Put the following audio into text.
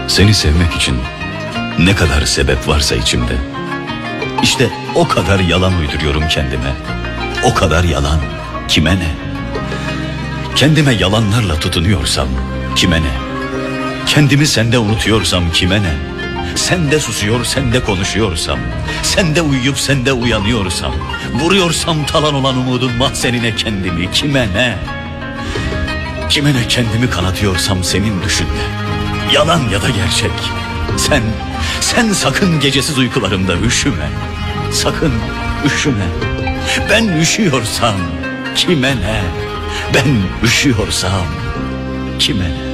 Seni sevmek için ne kadar sebep varsa içimde, İşte o kadar yalan uyduruyorum kendime. O kadar yalan, kime ne? Kendime yalanlarla tutunuyorsam kime ne? Kendimi sende unutuyorsam kime ne? Sende susuyor, sende konuşuyorsam, sende uyuyup sende uyanıyorsam, vuruyorsam talan olan umudun mahzenine kendimi kime ne? Kime ne kendimi kanatıyorsam senin düşünme. Yalan ya da gerçek. Sen sakın gecesiz uykularımda üşüme. Sakın üşüme. Ben üşüyorsam kime ne? Ben üşüyorsam kime ne?